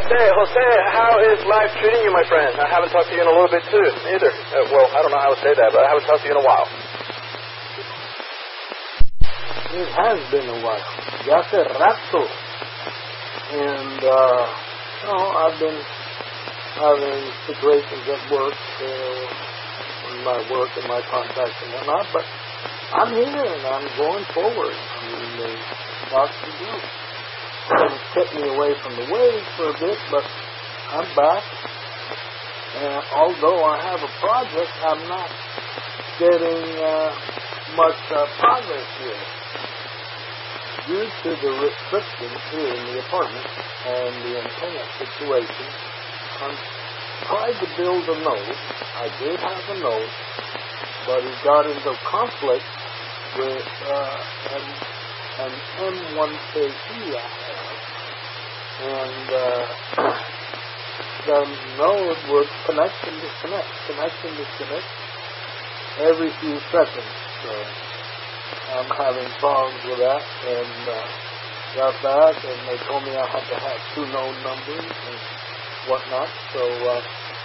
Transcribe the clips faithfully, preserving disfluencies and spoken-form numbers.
Jose, Jose, how is life treating you, my friend? I haven't talked to you in a little bit, too, either. Uh, well, I don't know how to say that, but I haven't talked to you in a while. It has been a while. Ya hace rato. And, uh, you know, I've been having situations at work, uh, in my work and my contacts and whatnot, but I'm here and I'm going forward. I mean, there's lots to do. Things kept me away from the waves for a bit, but I'm back. And although I have a project, I'm not getting uh, much uh, progress here. Due to the restrictions here in the apartment and the antenna situation, I'm trying to build a node. I did have a node, but it got into conflict with uh, an, an M one K E I have. And uh, the node would connect and disconnect, connect and disconnect every few seconds. So I'm having problems with that, and uh, got back, and they told me I had to have two node numbers and whatnot. So uh,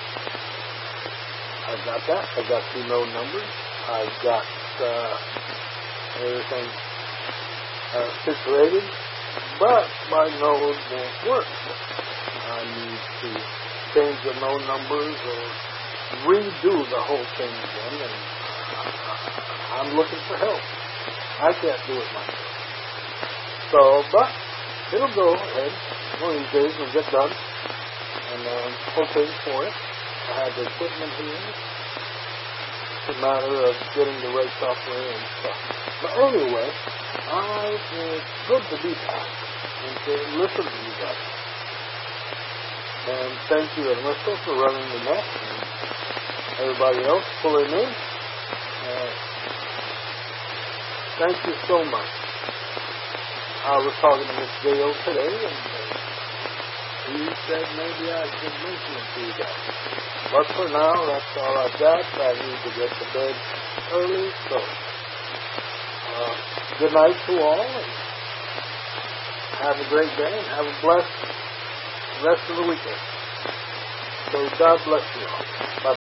I got that. I got two node numbers. I got uh, everything uh, situated, but my node won't work. I need to change the node numbers or redo the whole thing again, and I'm looking for help. I can't do it myself. So, but it'll go ahead. One of these days it'll get done, and I'm hoping for it. I have the equipment here. It's a matter of getting the right software and stuff. But anyway, I, it's good to be back and to listen to you guys. And thank you, Ernesto, for running the net, and everybody else pulling in. Uh, thank you so much. I was talking to Miss Dale today, and uh, he said maybe I should mention it to you guys. But for now, that's all I've got. I need to get to bed early, so uh, good night to all, and have a great day, and have a blessed rest of the weekend. So God bless you all. Bye.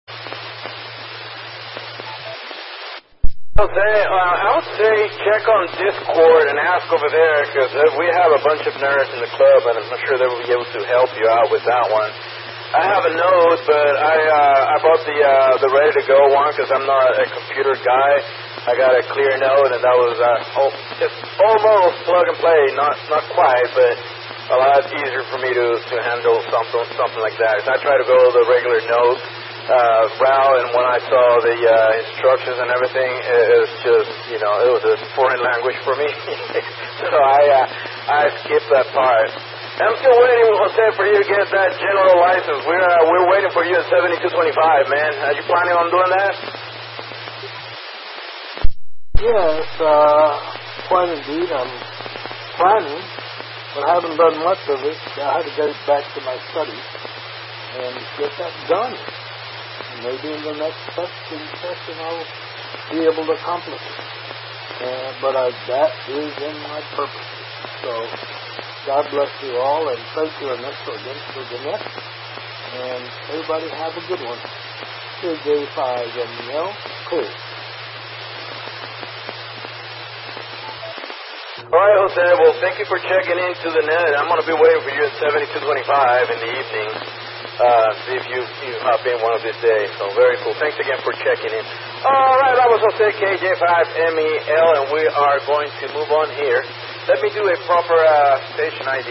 Jose, uh, I would say check on Discord and ask over there, because uh, we have a bunch of nerds in the club, and I'm sure they will be able to help you out with that one. I have a node, but I uh, I bought the uh, the ready to go one because I'm not a computer guy. I got a clear node, and that was uh, oh, it's almost plug and play, not not quite, but a lot easier for me to, to handle something something like that. I try to go the regular node uh, route, and when I saw the uh, instructions and everything, it, it was just, you know, it was a foreign language for me. So I uh, I skipped that part. I'm still waiting, Jose, for you to get that general license. We're uh, we're waiting for you at seventy-two twenty-five, man. Are you planning on doing that? Yes, uh, quite indeed. I'm planning, but I haven't done much of it. I had to get back to my studies and get that done. And maybe in the next testing session I'll be able to accomplish it. Uh, but I, that is in my purpose. So God bless you all, and thank you, Ernesto, again for the net. And everybody have a good one. K J five M L, clear. All right, Jose. Well, thank you for checking into the net. I'm going to be waiting for you at seventy-two twenty-five in the evening. Uh, see if you you hop in one of these days. So very cool. Thanks again for checking in. All right, that was Jose, K J five M E L, and we are going to move on here. Let me do a proper uh, station I D.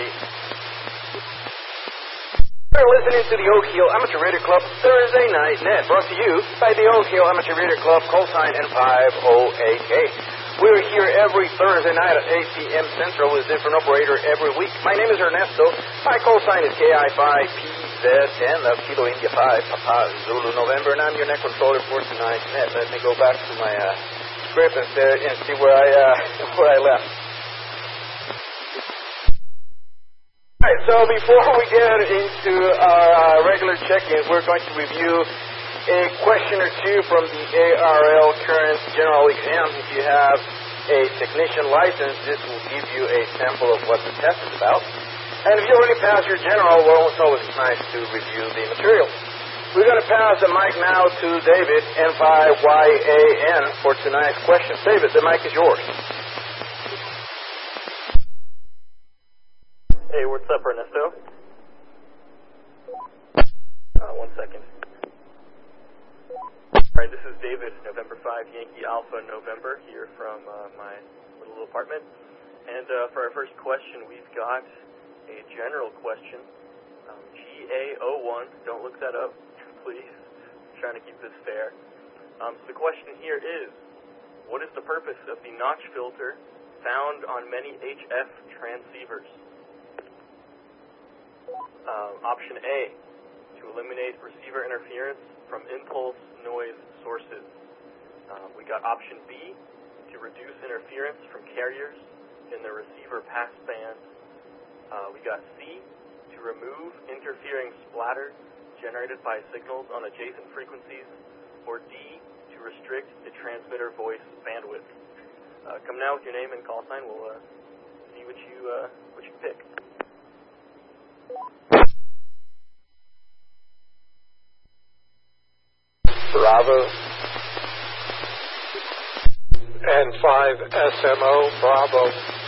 We're listening to the Oak Hill Amateur Radio Club Thursday Night Net, brought to you by the Oak Hill Amateur Radio Club, call sign N five O A K. We're here every Thursday night at eight p.m. Central with a different operator every week. My name is Ernesto. My call sign is K I five P Z ten, that's Kilo India five, Papa Zulu November, and I'm your net controller for tonight's net. Let me go back to my uh, script instead and see where I uh, where I left. All right, so before we get into our uh, regular check-ins, we're going to review a question or two from the A R L current general exam. If you have a technician license, this will give you a sample of what the test is about. And if you already passed your general, well, it's always nice to review the material. We're going to pass the mic now to David, N five Y A N, for tonight's question. David, the mic is yours. Hey, what's up, Ernesto? Uh, one second. All right, this is David, November five, Yankee Alpha, November, here from uh, my little apartment. And uh, for our first question, we've got a general question. Um, G A zero one, don't look that up, please. I'm trying to keep this fair. Um, so the question here is, what is the purpose of the notch filter found on many H F transceivers? Um, option A, to eliminate receiver interference from impulse noise sources. Uh, we got option B, to reduce interference from carriers in the receiver passband. Uh, we got C, to remove interfering splatter generated by signals on adjacent frequencies, or D, to restrict the transmitter voice bandwidth. Uh, come now with your name and call sign. We'll uh, see what you uh, what you pick. Bravo. N five S M O, Bravo.